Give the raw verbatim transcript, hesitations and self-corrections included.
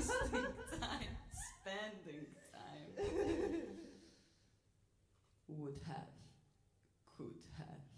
wasting time, spending time. Would have, could have.